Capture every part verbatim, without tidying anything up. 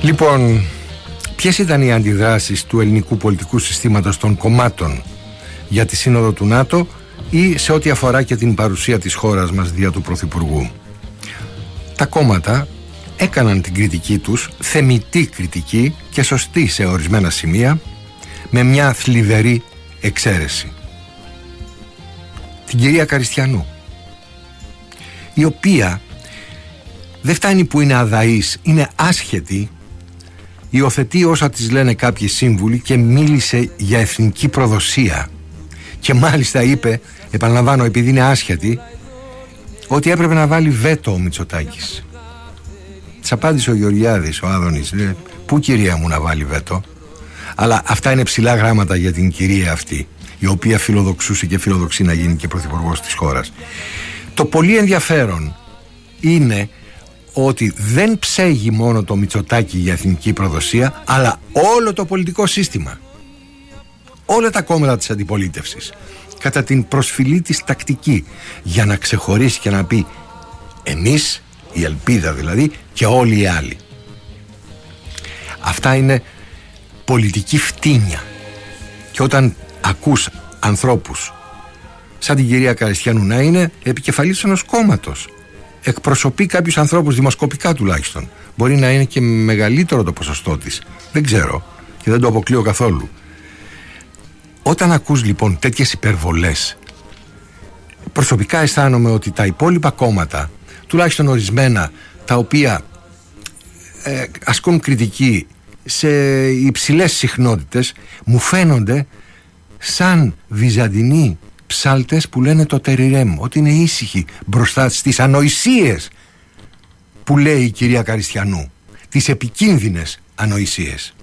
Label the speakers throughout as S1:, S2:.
S1: Λοιπόν, ποιες ήταν οι αντιδράσεις του ελληνικού πολιτικού συστήματος των κομμάτων για τη σύνοδο του ΝΑΤΟ ή σε ό,τι αφορά και την παρουσία της χώρας μας δια του Πρωθυπουργού? Τα κόμματα έκαναν την κριτική τους, θεμιτή κριτική και σωστή σε ορισμένα σημεία, με μια θλιβερή εξαίρεση. Την κυρία Καριστιανού, η οποία δεν φτάνει που είναι αδαής, είναι άσχετη, υιοθετεί όσα της λένε κάποιοι σύμβουλοι και μίλησε για εθνική προδοσία. Και μάλιστα είπε, επαναλαμβάνω επειδή είναι άσχετη, ότι έπρεπε να βάλει βέτο ο Μητσοτάκης. Της απάντησε ο Γεωργιάδης, ο Άδωνης, λέει, πού κυρία μου να βάλει βέτο? Αλλά αυτά είναι ψηλά γράμματα για την κυρία αυτή, η οποία φιλοδοξούσε και φιλοδοξεί να γίνει και πρωθυπουργός της χώρας. Το πολύ ενδιαφέρον είναι ότι δεν ψέγει μόνο το Μητσοτάκη για εθνική προδοσία, αλλά όλο το πολιτικό σύστημα, όλα τα κόμματα της αντιπολίτευσης, κατά την προσφυλή της τακτική, για να ξεχωρίσει και να πει εμείς, η ελπίδα δηλαδή, και όλοι οι άλλοι. Αυτά είναι πολιτική φτύνια. Και όταν ακούς ανθρώπους σαν την κυρία Καριστιανού να είναι επικεφαλής ενός κόμματος, εκπροσωπεί κάποιους ανθρώπους, δημοσκοπικά τουλάχιστον, μπορεί να είναι και μεγαλύτερο το ποσοστό της, δεν ξέρω και δεν το αποκλείω καθόλου. Όταν ακούς λοιπόν τέτοιες υπερβολές, προσωπικά αισθάνομαι ότι τα υπόλοιπα κόμματα, τουλάχιστον ορισμένα, τα οποία ε, ασκούν κριτική σε υψηλές συχνότητες, μου φαίνονται σαν βυζαντινοί ψάλτες που λένε το τεριρέμ, ότι είναι ήσυχοι μπροστά στις ανοησίες που λέει η κυρία Καριστιανού, τις επικίνδυνες ανοησίες.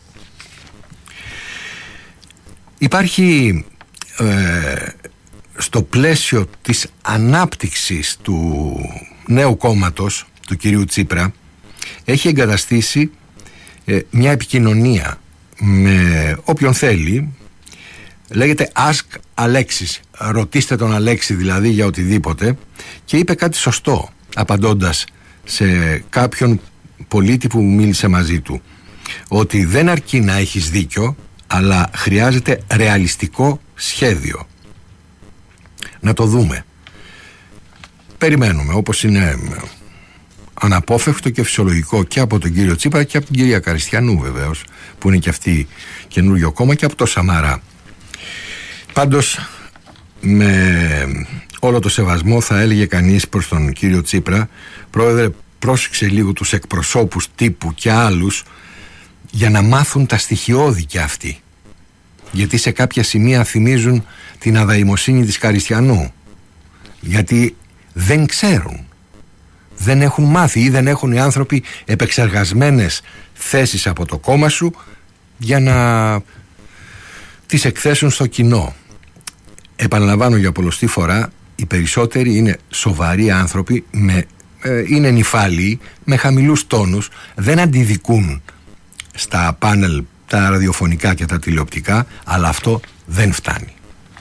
S1: Υπάρχει ε, στο πλαίσιο της ανάπτυξης του νέου κόμματος του κυρίου Τσίπρα, έχει εγκαταστήσει ε, μια επικοινωνία με όποιον θέλει. Λέγεται Ask Alexis, ρωτήστε τον Αλέξη δηλαδή για οτιδήποτε, και είπε κάτι σωστό απαντώντας σε κάποιον πολίτη που μίλησε μαζί του, ότι δεν αρκεί να έχεις δίκιο, αλλά χρειάζεται ρεαλιστικό σχέδιο. Να το δούμε. Περιμένουμε, όπως είναι αναπόφευκτο και φυσιολογικό και από τον κύριο Τσίπρα και από την κυρία Καριστιανού βεβαίως, που είναι και αυτή καινούριο κόμμα, και από το Σαμαρά. Πάντως, με όλο το σεβασμό θα έλεγε κανείς προς τον κύριο Τσίπρα, πρόεδρε, πρόσεξε λίγο τους εκπροσώπους τύπου και άλλους για να μάθουν τα στοιχειώδη και αυτοί, γιατί σε κάποια σημεία θυμίζουν την αδαημοσύνη της Καριστιανού, γιατί δεν ξέρουν, δεν έχουν μάθει ή δεν έχουν οι άνθρωποι επεξεργασμένες θέσεις από το κόμμα σου για να τις εκθέσουν στο κοινό. Επαναλαμβάνω για πολλοστή φορά, οι περισσότεροι είναι σοβαροί άνθρωποι, με, ε, είναι νηφάλιοι, με χαμηλούς τόνους, δεν αντιδικούν στα πάνελ τα ραδιοφωνικά και τα τηλεοπτικά, αλλά αυτό δεν φτάνει.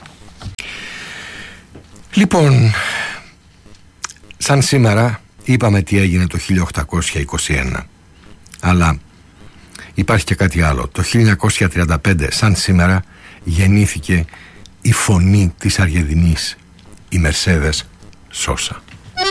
S1: Λοιπόν, σαν σήμερα είπαμε τι έγινε το χίλια οκτακόσια είκοσι ένα, αλλά υπάρχει και κάτι άλλο. Το χίλια εννιακόσια τριάντα πέντε, σαν σήμερα, γεννήθηκε η φωνή της Αργεντινής, η Μερσέδες Σόσα.